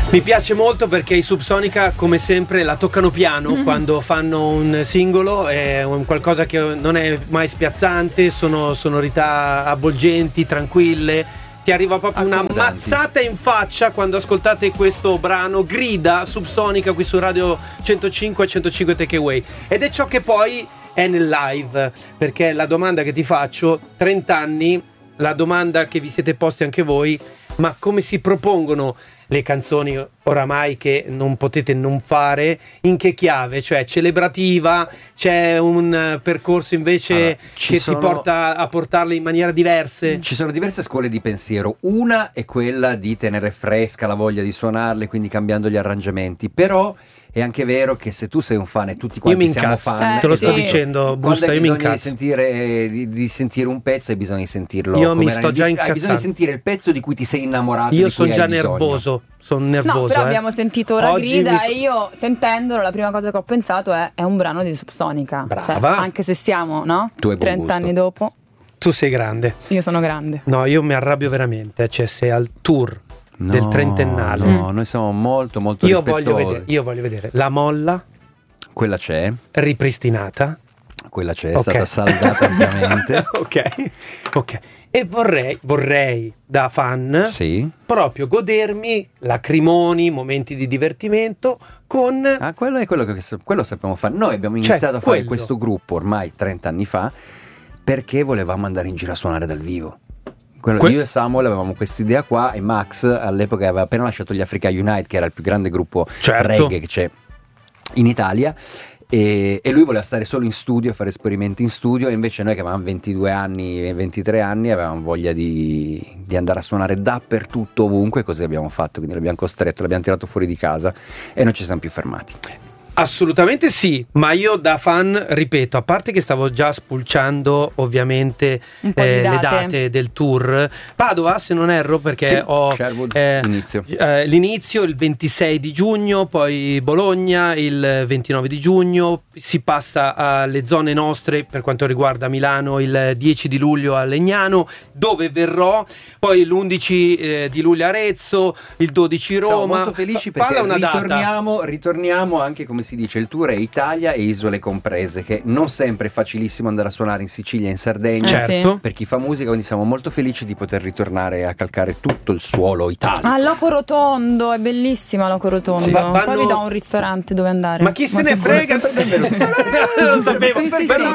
Mi piace molto perché i Subsonica, come sempre, la toccano piano quando fanno un singolo, è un qualcosa che non è mai spiazzante, sono sonorità avvolgenti, tranquille. Ti arriva proprio una mazzata in faccia quando ascoltate questo brano. Grida Subsonica qui su Radio 105 e 105 Takeaway. Ed è ciò che poi è nel live, perché la domanda che ti faccio, 30 anni, la domanda che vi siete posti anche voi, ma come si propongono le canzoni oramai che non potete non fare, in che chiave? Cioè celebrativa, c'è un percorso invece ti porta a portarle in maniera diverse? Ci sono diverse scuole di pensiero. Una è quella di tenere fresca la voglia di suonarle, quindi cambiando gli arrangiamenti, però è anche vero che se tu sei un fan e tutti quanti siamo fan, te lo sto dicendo, Busta, io mi incazzo. Di sentire un pezzo, hai bisogno di sentirlo. Io mi sto già incazzando. Hai bisogno di sentire il pezzo di cui ti sei innamorato. Io sono già nervoso. Sono nervoso. No, però abbiamo sentito ora Grida e io sentendolo la prima cosa che ho pensato è un brano di Subsonica. Brava. Cioè, anche se siamo, no? 30 anni dopo. Tu sei grande. Io sono grande. No, io mi arrabbio veramente. Cioè, sei al tour del trentennale. No, noi siamo molto rispettosi. Io voglio vedere la molla. Quella c'è. Ripristinata. Quella c'è, è stata saldata ampiamente. Ok. E vorrei da fan proprio godermi lacrimoni, momenti di divertimento con... quello è quello sappiamo fare. Noi abbiamo iniziato a fare questo gruppo ormai 30 anni fa perché volevamo andare in giro a suonare dal vivo. Io e Samuel avevamo quest'idea qua e Max all'epoca aveva appena lasciato gli Africa Unite, che era il più grande gruppo reggae che c'è in Italia, e lui voleva stare solo in studio, fare esperimenti in studio, e invece noi che avevamo 22 anni e 23 anni avevamo voglia di andare a suonare dappertutto, ovunque. Così abbiamo fatto, quindi l'abbiamo costretto, l'abbiamo tirato fuori di casa e non ci siamo più fermati. Assolutamente sì, ma io da fan, ripeto, a parte che stavo già spulciando ovviamente le date del tour, Padova se non erro, perché ho l'inizio il 26 di giugno, poi Bologna il 29 di giugno, si passa alle zone nostre per quanto riguarda Milano il 10 di luglio a Legnano, dove verrò, poi l'11 di luglio a Arezzo, il 12 Roma. Siamo molto felici perché ritorniamo anche, come si dice, il tour è Italia e isole comprese, che non sempre è facilissimo andare a suonare in Sicilia e in Sardegna, per chi fa musica, quindi siamo molto felici di poter ritornare a calcare tutto il suolo italiano. Loco Rotondo, è bellissima Loco Rotondo. Poi vi do un ristorante dove andare. Ma chi se ne frega? Non lo sapevo, però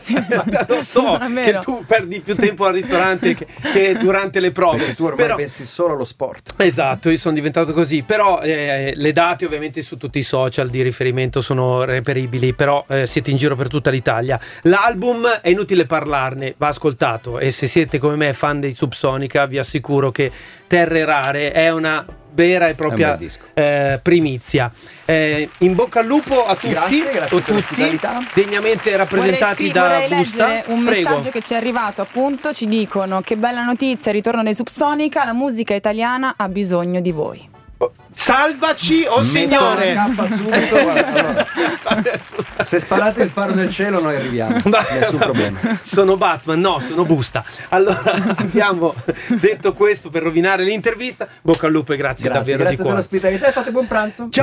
lo so che tu perdi più tempo al ristorante che durante le prove. Perché tu ormai pensi solo allo sport. Esatto, io sono diventato così. Però le date ovviamente su tutti i social di riferimento sono reperibili, però siete in giro per tutta l'Italia. L'album è inutile parlarne, va ascoltato, e se siete come me fan dei Subsonica vi assicuro che Terre Rare è una vera e propria primizia. In bocca al lupo a tutti. Grazie tutti, degnamente rappresentati da Busta. Vorrei leggere un messaggio che ci è arrivato, appunto, ci dicono: che bella notizia, ritorno dei Subsonica, la musica italiana ha bisogno di voi. Salvaci, signore! Se sparate il faro nel cielo noi arriviamo, nessun problema. Sono Batman, no, sono Busta. Allora abbiamo detto questo per rovinare l'intervista. Bocca al lupo e grazie davvero di cuore. Grazie per l'ospitalità e fate buon pranzo. Ciao.